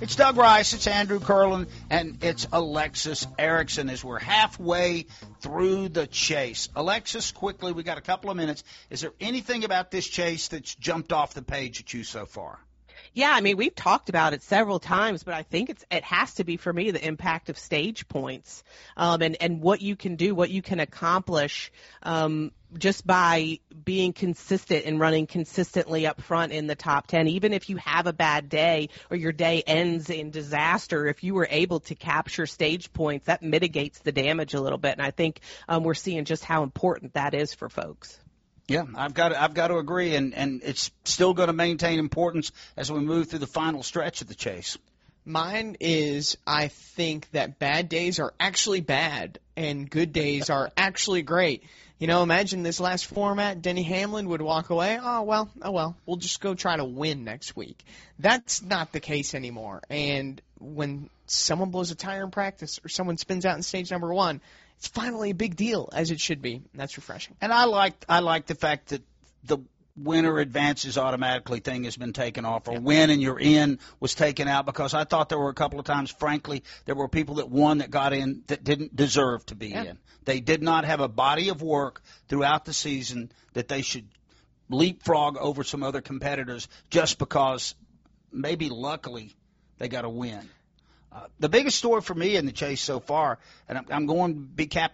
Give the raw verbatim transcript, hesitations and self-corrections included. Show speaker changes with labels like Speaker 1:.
Speaker 1: It's Doug Rice, it's Andrew Curlin, and it's Alexis Erickson as we're halfway through the chase. Alexis, quickly, we got a couple of minutes. Is there anything about this chase that's jumped off the page at you so far?
Speaker 2: Yeah, I mean, we've talked about it several times, but I think it's it has to be, for me, the impact of stage points um, and, and what you can do, what you can accomplish um, just by being consistent and running consistently up front in the top ten. Even if you have a bad day or your day ends in disaster, if you were able to capture stage points, that mitigates the damage a little bit. And I think um, we're seeing just how important that is for folks.
Speaker 1: Yeah, I've got to, I've got to agree, and, and it's still going to maintain importance as we move through the final stretch of the chase.
Speaker 3: Mine is, I think that bad days are actually bad and good days are actually great. You know, imagine this last format, Denny Hamlin would walk away, oh, well, oh, well, we'll just go try to win next week. That's not the case anymore. And when someone blows a tire in practice or someone spins out in stage number one, it's finally a big deal, as it should be. And that's refreshing.
Speaker 1: And I like I like the fact that the winner advances automatically thing has been taken off, or win and you're in was taken out, because I thought there were a couple of times, frankly, there were people that won that got in that didn't deserve to be yeah. in. They did not have a body of work throughout the season that they should leapfrog over some other competitors just because maybe luckily they got a win. Uh, the biggest story for me in the chase so far, and I'm, I'm going to be captain